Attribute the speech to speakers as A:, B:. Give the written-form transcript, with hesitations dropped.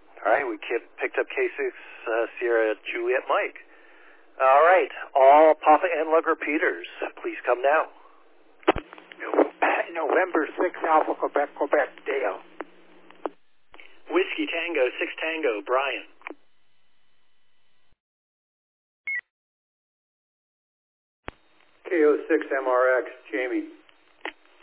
A: All right, we picked up K6 Sierra Juliet Mike. All right, all Papa and Lugger Peters, please come now.
B: November 6 Alpha Quebec, Dale.
C: Whiskey Tango, 6 Tango, Brian.
D: KO6 MRX, Jamie.